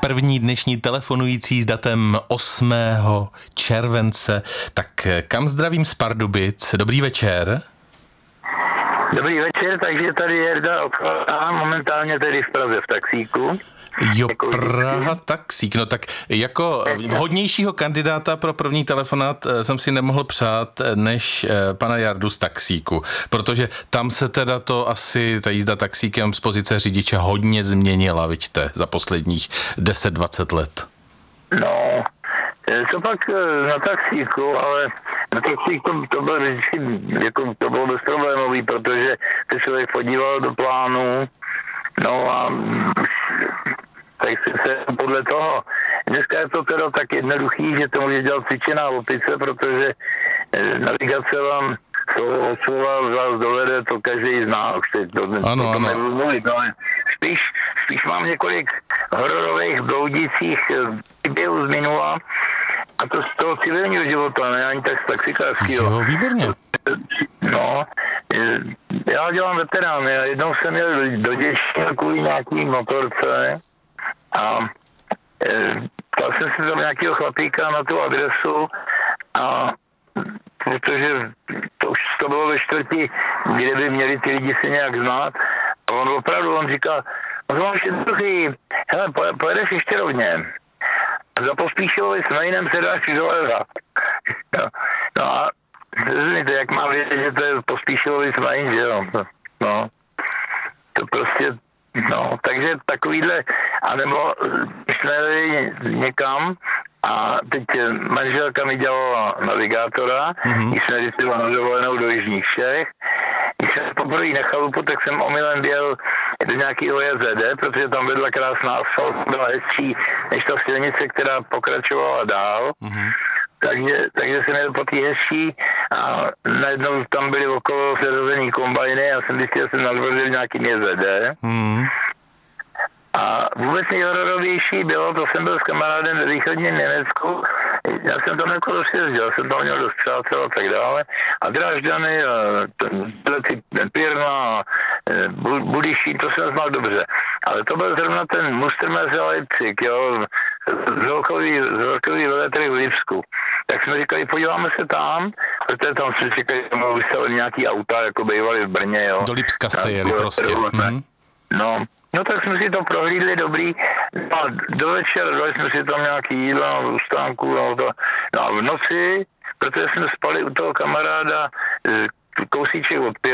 První dnešní telefonující s datem 8. července. Tak kam zdravím z Pardubic? Dobrý večer. Dobrý večer, takže tady je Jarda a momentálně tedy v Praze v taxíku. Jo, Praha taxík. No tak jako vhodnějšího kandidáta pro první telefonát jsem si nemohl přát než pana Jardu z taxíku, protože tam se teda to asi ta jízda taxíkem z pozice řidiče hodně změnila, vidíte, za posledních 10-20 let. No, co pak na taxíku, ale na taxík to bylo vždycky, jako to bylo bezproblémový, protože se člověk podíval do plánu, no a tak se podle toho. Dneska je to teda tak jednoduchý, že to může dělat cvičená opice, protože navigace vám odsouva vás dovede, to každý zná, už teď to nebudu mluvit, ale spíš mám několik hororových bloudících běhů z minula, a to z toho civilního života, ne ani tak z taxikářského. Jo, výborně. No, já dělám veterány a jednou jsem měl do Děčína kvůli nějaký motorce a ptal jsem si tam nějakého chlapíka na tu adresu a protože to bylo ve čtvrti, kde by měli ty lidi se nějak znát a on říká, no to máš jednoduchý, hele, pojedeš ještě rovně. Za Pospíšilovi s Mejnem se dáš doleva. No a rozumíte, jak mám vědět, že to je Pospíšilovi s Mejn, že jo? No, to prostě, no, takže takovýhle, anebo jsme jeli někam a teď manželka mi dělala navigátora, když jsme vyšli na dovolenou do Jižních Čech. Když jsem poprvé na chalupu, tak jsem omylem běl do nějakého JZD, protože tam vedla krásná asfalt, byla hezčí než ta silnice, která pokračovala dál. Takže jsem jel po té hezčí a najednou tam byly okolo seřazený kombajny a jsem zjistil, že jsem nadvozil nějakým JZD. A vůbec nejhororovější bylo, to jsem byl s kamarádem ve východním Německu, já jsem tam jako rozjezdil, jsem tam měl dost přátel a tak dále, a Drážďany, Pirna, Budyšín, to jsem znal dobře. Ale to byl zrovna ten Mustermesse Leipzig, jo, z velkový veletrh v Lipsku. Tak jsme říkali, podíváme se tam, protože tam jsme říkali, že jsme vystavili nějaký auta, jako bývali v Brně, jo. Do Lipska jste jeli prostě. No tak jsme si to prohlídli dobrý, no a do večera dali jsme si tam nějaký jídla v stánku, no a v noci, protože jsme spali u toho kamaráda kousíček od